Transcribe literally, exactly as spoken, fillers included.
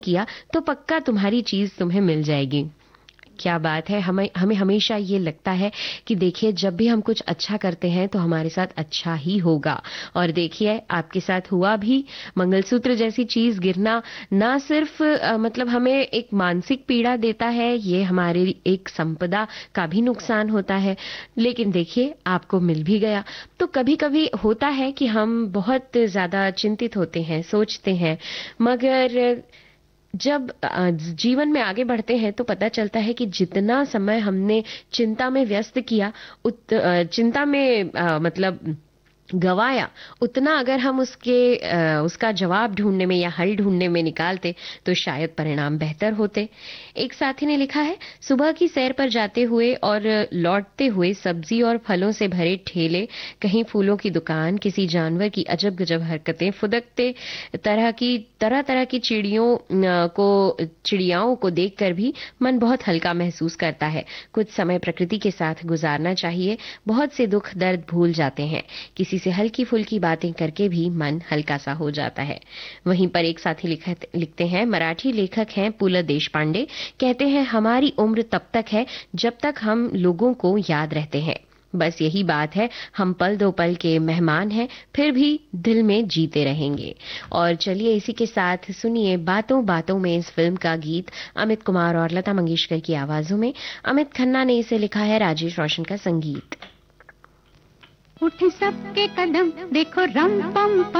किया तो पक्का तुम्हारी चीज तुम्हें मिल जाएगी। क्या बात है। हमें हमें हमेशा ये लगता है कि देखिए जब भी हम कुछ अच्छा करते हैं तो हमारे साथ अच्छा ही होगा, और देखिए आपके साथ हुआ भी। मंगलसूत्र जैसी चीज गिरना ना सिर्फ अ, मतलब हमें एक मानसिक पीड़ा देता है, ये हमारे एक संपदा का भी नुकसान होता है, लेकिन देखिए आपको मिल भी गया। तो कभी कभी होता है कि हम बहुत ज्यादा चिंतित होते हैं, सोचते हैं, मगर जब अ, जीवन में आगे बढ़ते हैं तो पता चलता है कि जितना समय हमने चिंता में व्यस्त किया, उत अ, चिंता में अ, मतलब गवाया, उतना अगर हम उसके अ, उसका जवाब ढूंढने में या हल ढूंढने में निकालते तो शायद परिणाम बेहतर होते। एक साथी ने लिखा है, सुबह की सैर पर जाते हुए और लौटते हुए सब्जी और फलों से भरे ठेले, कहीं फूलों की दुकान, किसी जानवर की अजब गजब हरकतें, फुदकते तरह की तरह तरह की चिड़ियों अ, को चिड़ियाओं को देखकर भी मन बहुत हल्का महसूस करता है। कुछ समय प्रकृति के साथ गुजारना चाहिए, बहुत से दुख दर्द भूल जाते हैं, किसी से हल्की फुल्की बातें करके भी मन हल्का सा हो जाता है। वहीं पर एक साथी लिखत, लिखते हैं, मराठी लेखक हैं पुल देशपांडे, कहते हैं हमारी उम्र तब तक है जब तक हम लोगों को याद रहते हैं। बस यही बात है, हम पल दो पल के मेहमान हैं, फिर भी दिल में जीते रहेंगे। और चलिए इसी के साथ सुनिए बातों बातों में इस फिल्म का गीत अमित कुमार और लता मंगेशकर की आवाजों में। अमित खन्ना ने इसे लिखा है, राजेश रोशन का संगीत। उठ सबके कदम देखो रम पम पम।